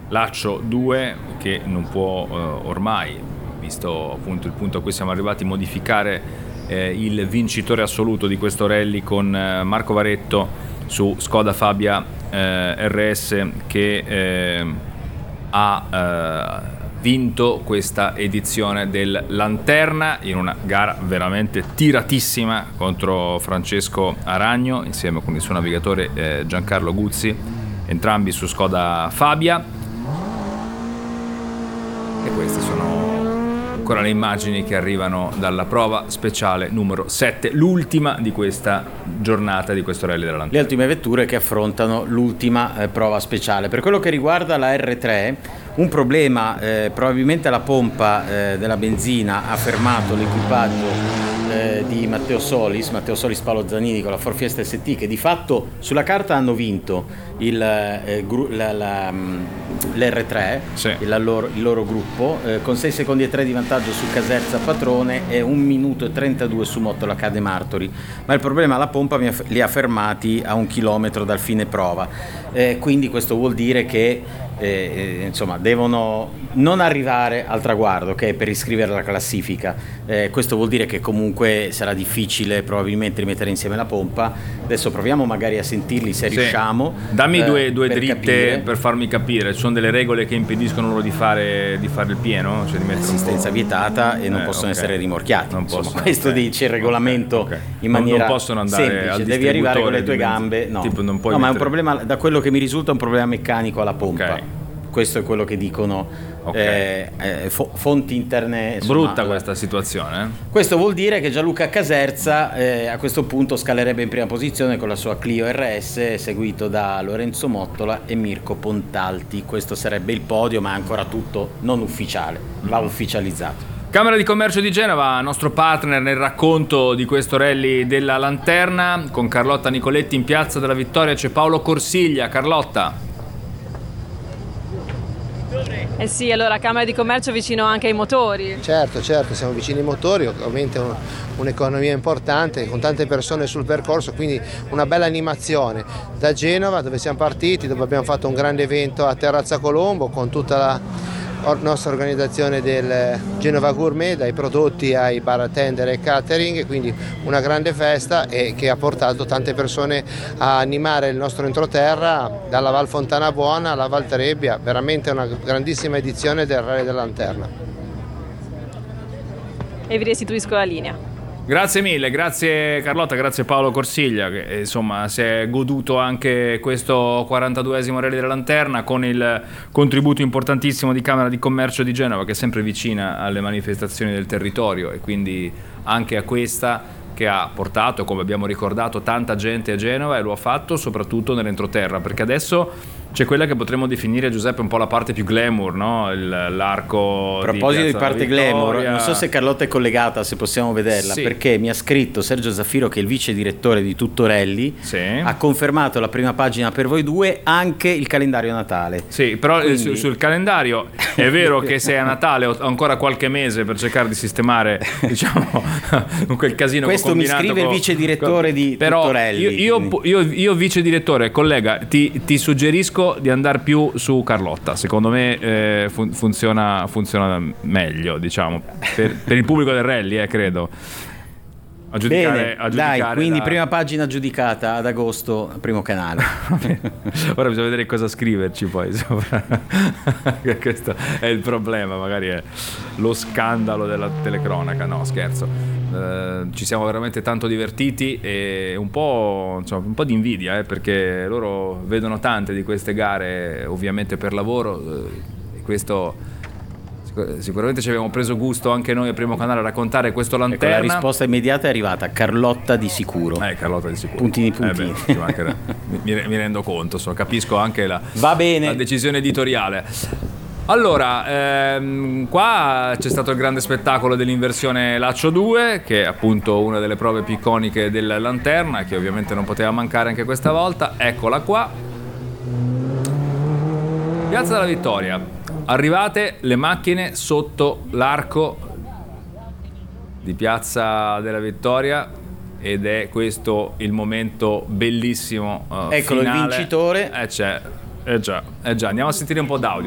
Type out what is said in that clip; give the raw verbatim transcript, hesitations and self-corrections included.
Laccio due, che non può eh, ormai, visto appunto il punto a cui siamo arrivati, modificare eh, il vincitore assoluto di questo rally con eh, Marco Varetto su Skoda Fabia eh, R S, che eh, ha eh, vinto questa edizione del Lanterna in una gara veramente tiratissima contro Francesco Aragno insieme con il suo navigatore eh, Giancarlo Guzzi, entrambi su Skoda Fabia. E queste sono ancora le immagini che arrivano dalla prova speciale numero sette, l'ultima di questa giornata, di questo rally della Lanterna. Le ultime vetture che affrontano l'ultima eh, prova speciale. Per quello che riguarda la R tre, un problema, eh, probabilmente la pompa eh, della benzina ha fermato l'equipaggio eh, di Matteo Solis, Matteo Solis Paolo Zanini con la Ford Fiesta S T, che di fatto sulla carta hanno vinto il, eh, gru- la, la, l'R tre, sì. il, loro, il loro gruppo, eh, con sei secondi e tre di vantaggio su Caserza Patrone e un minuto e trentadue su Mottola Cade Martori, ma il problema la pompa li ha fermati a un chilometro dal fine prova, eh, quindi questo vuol dire che eh, insomma devono non arrivare al traguardo, che è per iscrivere la classifica. Eh, questo vuol dire che comunque sarà difficile probabilmente rimettere insieme la pompa. Adesso proviamo magari a sentirli se sì. riusciamo. Dammi eh, due, due per dritte capire. Per farmi capire. Ci sono delle regole che impediscono loro di fare, di fare il pieno? Cioè di mettere assistenza vietata e non eh, possono okay. essere rimorchiati. Non Insomma, possono, questo okay. dice il regolamento okay. Okay. in maniera non, non possono andare semplice. al Devi arrivare con le tue di gambe. No, tipo, non puoi no ma è un mettere... problema, da quello che mi risulta, è un problema meccanico alla pompa. Okay. Questo è quello che dicono okay. eh, eh, fo- fonti interne. Insomma, brutta questa situazione. Eh? Questo vuol dire che Gianluca Caserza eh, a questo punto scalerebbe in prima posizione con la sua Clio R S, seguito da Lorenzo Mottola e Mirko Pontalti. Questo sarebbe il podio, ma è ancora tutto non ufficiale, va ufficializzato. Camera di Commercio di Genova, nostro partner nel racconto di questo rally della Lanterna. Con Carlotta Nicoletti in Piazza della Vittoria c'è Paolo Corsiglia. Carlotta. Eh sì, allora Camera di Commercio vicino anche ai motori. Certo, certo, siamo vicini ai motori, ovviamente un, un'economia importante con tante persone sul percorso, quindi una bella animazione. Da Genova, dove siamo partiti, dove abbiamo fatto un grande evento a Terrazza Colombo con tutta la nostra organizzazione del Genova Gourmet, dai prodotti ai bartender e catering, quindi una grande festa e che ha portato tante persone a animare il nostro entroterra dalla Val Fontana Buona alla Val Trebbia, veramente una grandissima edizione del Rally della Lanterna. E vi restituisco la linea. Grazie mille, grazie Carlotta, grazie Paolo Corsiglia, che insomma si è goduto anche questo quarantaduesimo Rally della Lanterna con il contributo importantissimo di Camera di Commercio di Genova, che è sempre vicina alle manifestazioni del territorio e quindi anche a questa, che ha portato, come abbiamo ricordato, tanta gente a Genova, e lo ha fatto soprattutto nell'entroterra, perché adesso c'è quella che potremmo definire, Giuseppe, un po' la parte più glamour, no? Il, l'arco. A proposito di, di parte glamour, non so se Carlotta è collegata, se possiamo vederla, sì. Perché mi ha scritto Sergio Zaffiro, che è il vice direttore di Tutto Rally, sì. Ha confermato la prima pagina per voi due, anche il calendario Natale. Sì, però Quindi... sul, sul calendario è vero che se è a Natale ho ancora qualche mese per cercare di sistemare, diciamo, quel casino. Questo mi scrive con, il vice direttore con, di però Tutto Rally. Io, io, io, io vice direttore, collega, ti, ti suggerisco di andare più su Carlotta. Secondo me eh, fun- funziona, funziona meglio, diciamo, per, per il pubblico del rally, eh, credo. A giudicare, Bene, a giudicare dai, quindi da... prima pagina giudicata ad agosto, primo canale. Ora bisogna vedere cosa scriverci poi sopra. Questo è il problema, magari è lo scandalo della telecronaca. No, scherzo. Eh, ci siamo veramente tanto divertiti e un po', insomma, un po' di invidia, eh, perché loro vedono tante di queste gare ovviamente per lavoro, eh, e questo sicuramente ci abbiamo preso gusto anche noi al primo canale a raccontare questo Lanterna. Ecco, la risposta immediata è arrivata: Carlotta di sicuro. Eh, Carlotta di sicuro. Puntini puntini. Eh beh, mi, mi rendo conto, so, capisco anche la, Va bene. la decisione editoriale. Allora, ehm, qua c'è stato il grande spettacolo dell'inversione Laccio due, che è appunto una delle prove più iconiche della Lanterna, che ovviamente non poteva mancare anche questa volta. Eccola qua. Piazza della Vittoria. Arrivate le macchine sotto l'arco di Piazza della Vittoria ed è questo il momento bellissimo uh, Eccolo finale. Il vincitore. Eh c'è, eh già, eh già. Andiamo a sentire un po' d'audio.